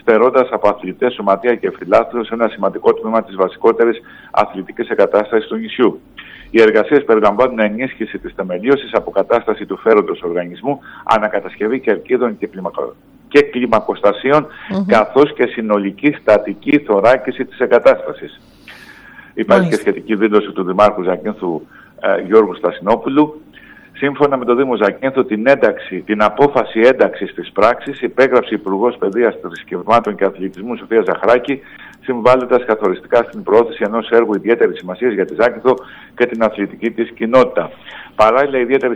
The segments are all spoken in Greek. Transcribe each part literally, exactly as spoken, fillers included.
στερώντας από αθλητές, σωματεία και φιλάθλους ένα σημαντικό τμήμα της βασικότερης αθλητικής εγκατάστασης του νησιού. Οι εργασίες περιλαμβάνουν ενίσχυση της θεμελίωσης, αποκατάσταση του φέροντος οργανισμού, ανακατασκευή κερκίδων και, κλιμακο... και κλιμακοστασίων, mm-hmm. καθώς και συνολική στατική θωράκιση της εγκατάστασης. Υπάρχει mm-hmm. και σχετική δήλωση του Δημάρχου Ζακίνθου ε, Γιώργου Στασινόπουλου. Σύμφωνα με τον Δήμο Ζακίνθου, την, ένταξη, την απόφαση ένταξης της πράξης υπέγραψε η Υπουργός Παιδείας, Θρησκευμάτων και Αθλητισμού Σοφία Ζαχράκη, συμβάλλοντας καθοριστικά στην προώθηση ενός έργου ιδιαίτερης σημασίας για τη Ζάκυνθο και την αθλητική της κοινότητα. Παράλληλα,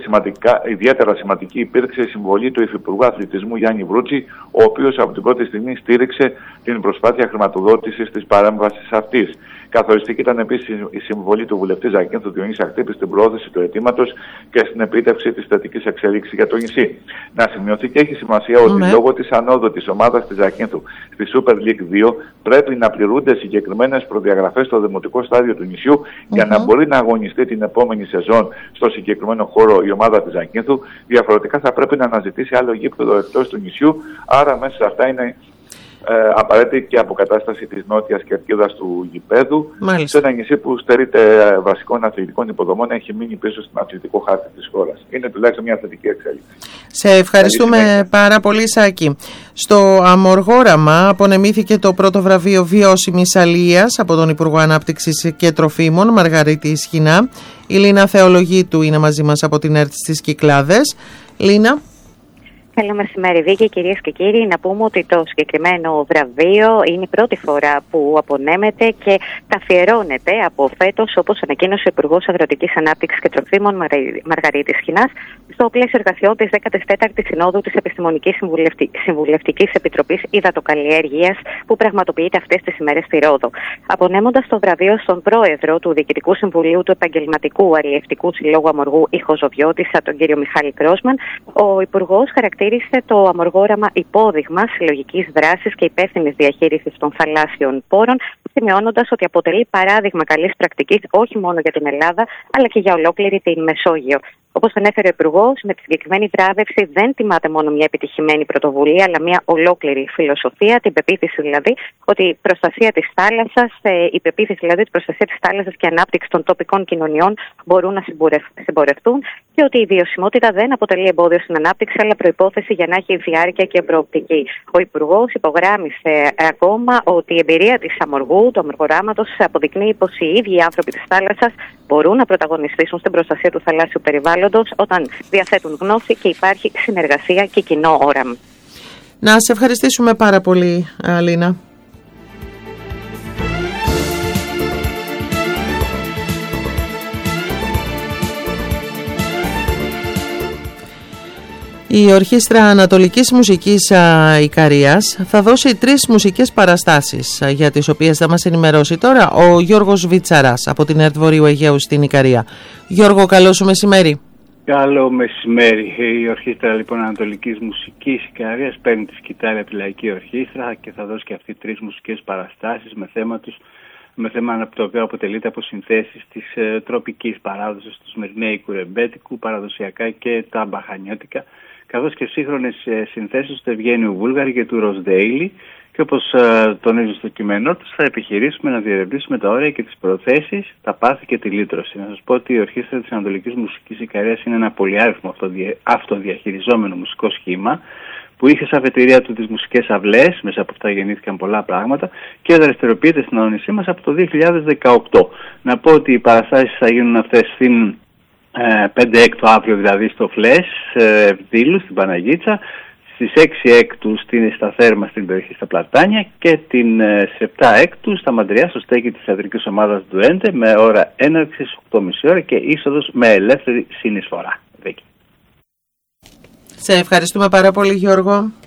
ιδιαίτερα σημαντική υπήρξε η συμβολή του Υφυπουργού Αθλητισμού Γιάννη Βρούτση, ο οποίος από την πρώτη στιγμή στήριξε την προσπάθεια χρηματοδότησης της παρέμβασης αυτής. Καθοριστική ήταν επίσης η συμβολή του βουλευτή Ζακίνθου Διονύση Αχτύπη στην προώθηση του αιτήματος και στην επίτευξη της θετικής εξέλιξης για το νησί. Να σημειωθεί και έχει σημασία ότι mm-hmm. λόγω της ανόδου της ομάδας της Ζακίνθου στη Super League δύο πρέπει να πληρούνται συγκεκριμένες προδιαγραφές στο δημοτικό στάδιο του νησιού mm-hmm. για να μπορεί να αγωνιστεί την επόμενη σεζόν στο συγκεκριμένο χώρο η ομάδα της Ζακίνθου. Διαφορετικά θα πρέπει να αναζητήσει άλλο γήπεδο εκτός του νησιού. Άρα μέσα σε αυτά είναι Ε, απαραίτητη και αποκατάσταση της νότιας κερκίδας του γηπέδου. Μάλιστα. Σε ένα νησί που στερείται βασικών αθλητικών υποδομών, έχει μείνει πίσω στην αθλητικό χάρτη της χώρας. Είναι τουλάχιστον μια θετική εξέλιξη. Σε ευχαριστούμε πάρα πολύ, Σάκη. Στο Αμοργόραμα απονεμήθηκε το πρώτο βραβείο βιώσιμης αλίας από τον Υπουργό Ανάπτυξης και Τροφίμων Μαργαρίτη Σχοινά. Η Λίνα Θεολογίτου είναι μαζί μας από την ΕΡΤ στις Κυκλάδες. Λίνα. Καλό μεσημέρι, Βίκη, κυρίες και κύριοι. Να πούμε ότι το συγκεκριμένο βραβείο είναι η πρώτη φορά που απονέμεται και καθιερώνεται από φέτος, όπως ανακοίνωσε ο Υπουργός Αγροτικής Ανάπτυξης και Τροφίμων Μαργαρίτης Σχοινάς, στο πλαίσιο εργασιών της δέκατης τέταρτης Συνόδου της Επιστημονικής Συμβουλευτικής Επιτροπής Υδατοκαλλιέργειας, που πραγματοποιείται αυτές τις ημέρες στη Ρόδο. Απονέμοντας το βραβείο στον πρόεδρο του Διοικητικού Συμβουλίου του Επαγγελματικού Αλλιευτικού Συλλόγου Αμοργού Ιχοζοβιώτισσα, τον κύριο Μιχάλη Κρόσμαν, ο Υπουργός χαρακτήρισε το Αμοργόραμα υπόδειγμα συλλογικής δράσης και υπεύθυνης διαχείρισης των θαλάσσιων πόρων, σημειώνοντας ότι αποτελεί παράδειγμα καλής πρακτικής όχι μόνο για την Ελλάδα, αλλά και για ολόκληρη την Μεσόγειο. Όπως ανέφερε ο Υπουργός, με τη συγκεκριμένη βράβευση δεν τιμάται μόνο μια επιτυχημένη πρωτοβουλία, αλλά μια ολόκληρη φιλοσοφία, την πεποίθηση δηλαδή ότι η προστασία της θάλασσας, η πεποίθηση δηλαδή ότι η προστασία της θάλασσας και η ανάπτυξη των τοπικών κοινωνιών μπορούν να συμπορευτούν και ότι η βιωσιμότητα δεν αποτελεί εμπόδιο στην ανάπτυξη, αλλά προϋπόθεση για να έχει διάρκεια και προοπτική. Ο Υπουργός υπογράμμισε ακόμα ότι η εμπειρία της Αμοργού, του Αμοργοράματος, αποδεικνύει πως οι ίδιοι οι άνθρωποι της θάλασσας μπορούν να πρωταγωνιστήσουν στην προστασία του θαλάσσιου περιβάλλοντος όταν διαθέτουν γνώση και υπάρχει συνεργασία και κοινό όραμα. Να σε ευχαριστήσουμε πάρα πολύ, Αλίνα. Η Ορχήστρα Ανατολικής Μουσικής Ικαρίας θα δώσει τρεις μουσικές παραστάσεις, για τις οποίες θα μας ενημερώσει τώρα ο Γιώργος Βίτσαρας από την ΕΡΤ Βορείου Αιγαίου στην Ικαρία. Γιώργο, καλό σου μεσημέρι. Καλό μεσημέρι. Η Ορχήστρα λοιπόν Ανατολικής Μουσικής Ικαρίας παίρνει τη σκητάλη από τη Λαϊκή Ορχήστρα και θα δώσει και αυτή τρεις μουσικές παραστάσεις με θέμα τους, με θέμα το οποίο αποτελείται από συνθέσεις της ε, τροπικής παράδοσης του Σμυρνέικου Ρεμπέτικου, παραδοσιακά και τα μπαχανιώτικα, καθώς και σύγχρονες ε, συνθέσεις του Ευγένιου Βούλγαρη και του Ροζ Ντέιλι. Και όπως ε, τονίζουν στο κείμενό τους, θα επιχειρήσουμε να διερευνήσουμε τα όρια και τις προθέσεις, τα πάθη και τη λύτρωση. Να σας πω ότι η Ορχήστρα της Ανατολικής Μουσικής Ικαρίας είναι ένα πολυάριθμο αυτοδια... αυτοδιαχειριζόμενο μουσικό σχήμα, που είχε σαν αφετηρία του τις μουσικές αυλές, μέσα από αυτά γεννήθηκαν πολλά πράγματα, και δραστηριοποιείται στην Ανώνυσή μας από το δύο χιλιάδες δεκαοκτώ. Να πω ότι οι παραστάσεις θα γίνουν αυτές στην ε, πέντε έκτου αύριο, δηλαδή στο Φλες, ε, Ευδήλου, στην Παναγίτσα, στις έξι έκτου στα Θέρμα στην περιοχή στα Πλατάνια και την, στις επτά έκτου στα Μαντριά, στο στέκι της θεατρικής ομάδας του Έντε, με ώρα έναρξης οκτώ και μισή ώρα και είσοδος με ελεύθερη συνεισφορά. Σε ευχαριστούμε πάρα πολύ, Γιώργο.